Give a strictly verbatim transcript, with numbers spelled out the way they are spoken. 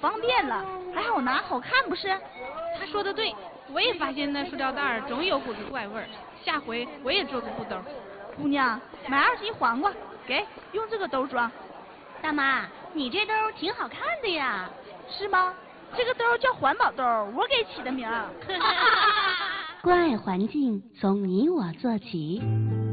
方便了，还好拿好看不是？ 他说的对，我也发现那塑料袋儿总有股子怪味儿，下回我也做个布兜。 姑娘，买二斤黄瓜，给用这个兜装。 大妈，你这兜挺好看的呀。 是吗？这个兜叫环保兜，我给起的名儿。 关爱环境，从你我做起。